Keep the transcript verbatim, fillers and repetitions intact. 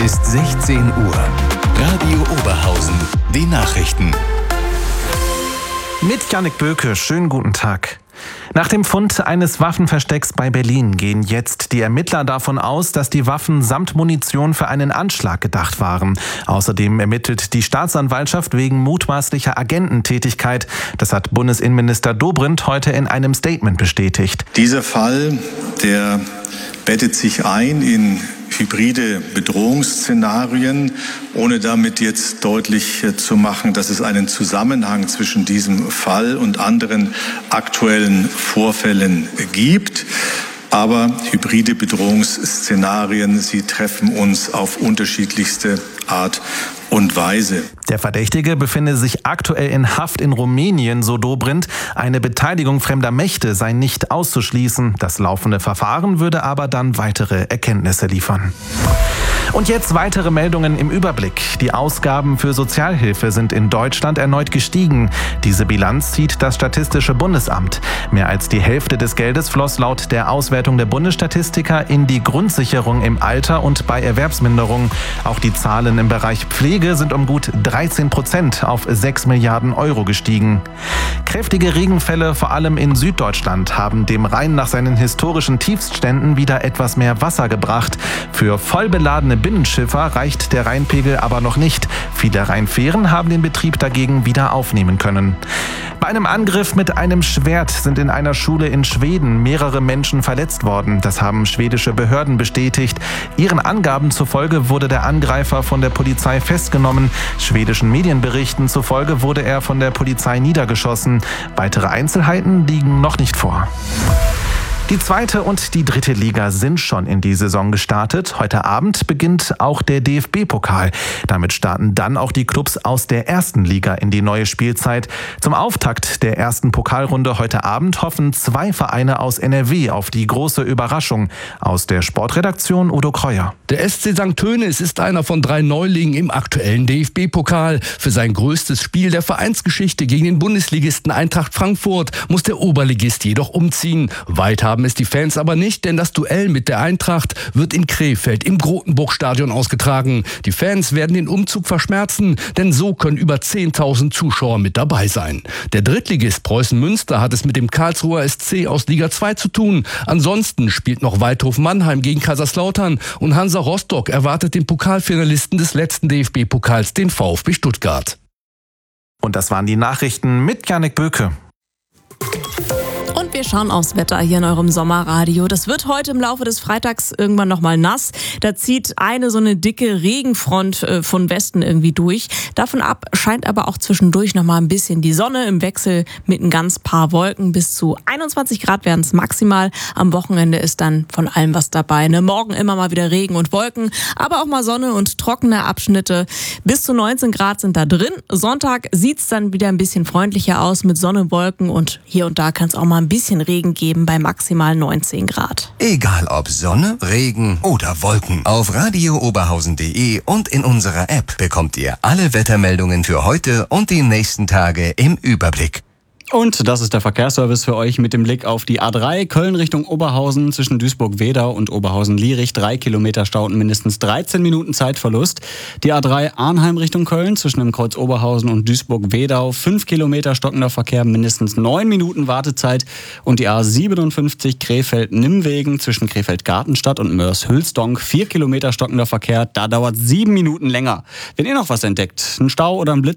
ist sechzehn Uhr. Radio Oberhausen, die Nachrichten. Mit Jannik Böke, schönen guten Tag. Nach dem Fund eines Waffenverstecks bei Berlin gehen jetzt die Ermittler davon aus, dass die Waffen samt Munition für einen Anschlag gedacht waren. Außerdem ermittelt die Staatsanwaltschaft wegen mutmaßlicher Agententätigkeit. Das hat Bundesinnenminister Dobrindt heute in einem Statement bestätigt. Dieser Fall, der bettet sich ein in hybride Bedrohungsszenarien, ohne damit jetzt deutlich zu machen, dass es einen Zusammenhang zwischen diesem Fall und anderen aktuellen Vorfällen gibt. Aber hybride Bedrohungsszenarien, sie treffen uns auf unterschiedlichste Art und Weise. Der Verdächtige befinde sich aktuell in Haft in Rumänien, so Dobrindt. Eine Beteiligung fremder Mächte sei nicht auszuschließen. Das laufende Verfahren würde aber dann weitere Erkenntnisse liefern. Und jetzt weitere Meldungen im Überblick. Die Ausgaben für Sozialhilfe sind in Deutschland erneut gestiegen. Diese Bilanz zieht das Statistische Bundesamt. Mehr als die Hälfte des Geldes floss laut der Auswertung der Bundesstatistiker in die Grundsicherung im Alter und bei Erwerbsminderung. Auch die Zahlen im Bereich Pflege sind um gut dreizehn Prozent auf sechs Milliarden Euro gestiegen. Kräftige Regenfälle, vor allem in Süddeutschland, haben dem Rhein nach seinen historischen Tiefstständen wieder etwas mehr Wasser gebracht. Für vollbeladene Binnenschiffer reicht der Rheinpegel aber noch nicht. Viele Rheinfähren haben den Betrieb dagegen wieder aufnehmen können. Bei einem Angriff mit einem Schwert sind in einer Schule in Schweden mehrere Menschen verletzt worden. Das haben schwedische Behörden bestätigt. Ihren Angaben zufolge wurde der Angreifer von der Polizei festgenommen. Schwedischen Medienberichten zufolge wurde er von der Polizei niedergeschossen. Weitere Einzelheiten liegen noch nicht vor. Die zweite und die dritte Liga sind schon in die Saison gestartet. Heute Abend beginnt auch der D F B-Pokal. Damit starten dann auch die Clubs aus der ersten Liga in die neue Spielzeit. Zum Auftakt der ersten Pokalrunde heute Abend hoffen zwei Vereine aus N R W auf die große Überraschung. Aus der Sportredaktion Udo Kreuer. Der S C Sankt Tönis ist einer von drei Neulingen im aktuellen D F B-Pokal. Für sein größtes Spiel der Vereinsgeschichte gegen den Bundesligisten Eintracht Frankfurt muss der Oberligist jedoch umziehen. Weiter haben es die Fans aber nicht, denn das Duell mit der Eintracht wird in Krefeld im Grotenburg-Stadion ausgetragen. Die Fans werden den Umzug verschmerzen, denn so können über zehntausend Zuschauer mit dabei sein. Der Drittligist Preußen Münster hat es mit dem Karlsruher S C aus Liga zwei zu tun. Ansonsten spielt noch Waldhof Mannheim gegen Kaiserslautern und Hansa Rostock erwartet den Pokalfinalisten des letzten D F B-Pokals, den VfB Stuttgart. Und das waren die Nachrichten mit Jannik Böke. Und wir schauen aufs Wetter hier in eurem Sommerradio. Das wird heute im Laufe des Freitags irgendwann nochmal nass. Da zieht eine so eine dicke Regenfront äh, von Westen irgendwie durch. Davon ab scheint aber auch zwischendurch nochmal ein bisschen die Sonne im Wechsel mit ein ganz paar Wolken. Bis zu einundzwanzig Grad werden es maximal. Am Wochenende ist dann von allem was dabei. Ne? Morgen immer mal wieder Regen und Wolken, aber auch mal Sonne und trockene Abschnitte. Bis zu neunzehn Grad sind da drin. Sonntag sieht's dann wieder ein bisschen freundlicher aus mit Sonne, Wolken und hier und da kann es auch mal ein bisschen Regen geben bei maximal neunzehn Grad. Egal ob Sonne, Regen oder Wolken. Auf radio oberhausen punkt de und in unserer App bekommt ihr alle Wettermeldungen für heute und die nächsten Tage im Überblick. Und das ist der Verkehrsservice für euch mit dem Blick auf die A drei Köln Richtung Oberhausen zwischen Duisburg-Wedau und Oberhausen-Lierich. Drei Kilometer Stau und mindestens dreizehn Minuten Zeitverlust. Die A drei Arnheim Richtung Köln zwischen dem Kreuz Oberhausen und Duisburg-Wedau. Fünf Kilometer stockender Verkehr, mindestens neun Minuten Wartezeit. Und die A siebenundfünfzig Krefeld-Nimmwegen zwischen Krefeld-Gartenstadt und Mörs-Hülsdonk. Vier Kilometer stockender Verkehr, da dauert sieben Minuten länger. Wenn ihr noch was entdeckt, ein Stau oder ein Blitz,